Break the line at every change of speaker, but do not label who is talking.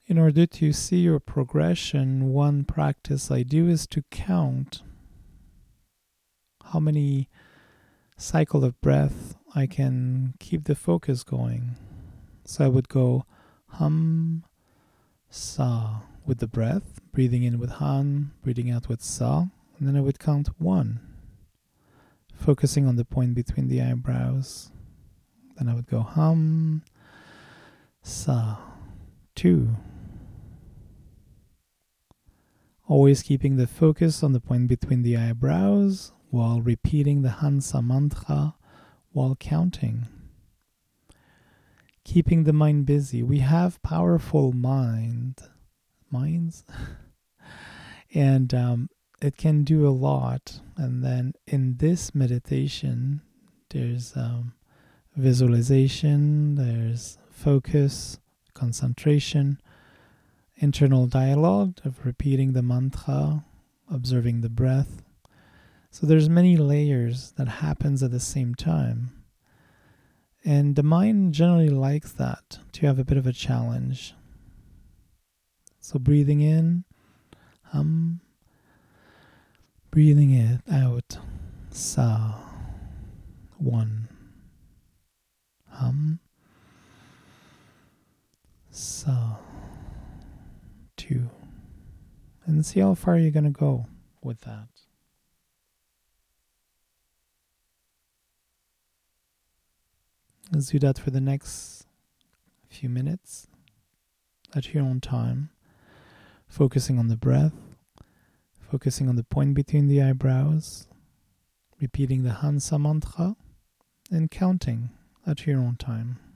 In order to see your progression, one practice I do is to count how many cycle of breath I can keep the focus going. So I would go hum, sa with the breath, breathing in with han, breathing out with sa, and then I would count 1, focusing on the point between the eyebrows. Then I would go hum, sa, 2. Always keeping the focus on the point between the eyebrows while repeating the Hansa mantra while counting. Keeping the mind busy. We have powerful minds, and it can do a lot. And then in this meditation, there's visualization, there's focus, concentration, internal dialogue of repeating the mantra, observing the breath. So there's many layers that happens at the same time. And the mind generally likes that, to have a bit of a challenge. So breathing in, hum, breathing it out, sa, 1, hum, sa, 2. And see how far you're going to go with that. Let's do that for the next few minutes at your own time, focusing on the breath, focusing on the point between the eyebrows, repeating the Hansa mantra, and counting at your own time.